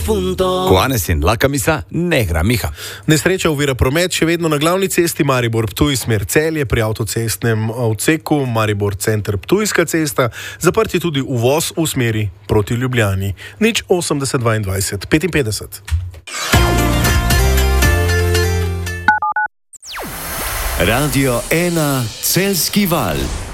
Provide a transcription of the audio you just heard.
punto. Juanes in La Camisa, Negra Miha. Nesreča ovira promet še vedno na glavni cesti Maribor-Ptuj smer Celje pri avtocestnem odseku Maribor center Ptujska cesta, zaprt je tudi uvoz v smeri proti Ljubljani. 80 22 55. Radio 1 Celjski val.